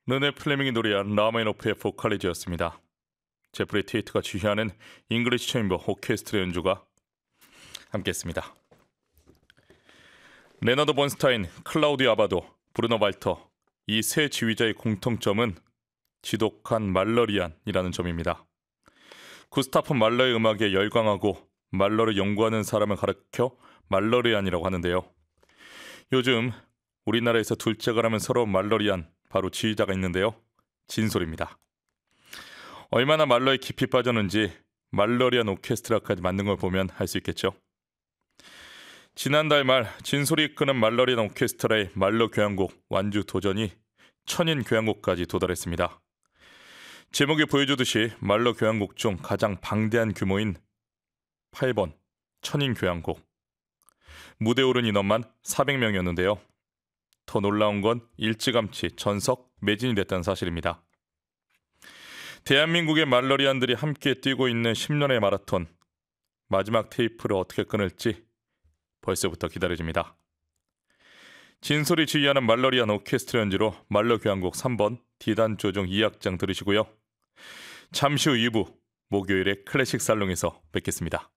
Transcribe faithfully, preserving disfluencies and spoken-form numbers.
르네 플레밍이 노래한 라마노프의 보컬리즈였습니다. 제프리 테이트가 지휘하는 잉글리시 체인버 오케스트라 연주가 함께했습니다. 레너드 번스타인, 클라우디오 아바도, 브루노 발터 이 세 지휘자의 공통점은 지독한 말러리안이라는 점입니다. 구스타프 말러의 음악에 열광하고 말러를 연구하는 사람을 가르쳐 말러리안이라고 하는데요. 요즘 우리나라에서 둘째가라면 서러운 말러리안 바로 지휘자가 있는데요. 진솔입니다. 얼마나 말러에 깊이 빠졌는지 말러리안 오케스트라까지 만든 걸 보면 알 수 있겠죠. 지난달 말 진솔이 이끄는 말러리안 오케스트라의 말러 교향곡 완주 도전이 천인 교향곡까지 도달했습니다. 제목이 보여주듯이 말러 교향곡 중 가장 방대한 규모인 팔 번 천인 교향곡. 무대에 오른 인원만 사백 명이었는데요. 더 놀라운 건 일찌감치 전석 매진이 됐다는 사실입니다. 대한민국의 말러리안들이 함께 뛰고 있는 십 년의 마라톤. 마지막 테이프를 어떻게 끊을지 벌써부터 기다려집니다. 진솔이 지휘하는 말러리안 오케스트라 연주로 말러 교향곡 삼 번 디단 조종 이 악장 들으시고요. 잠시 후 이 부 목요일에 클래식 살롱에서 뵙겠습니다.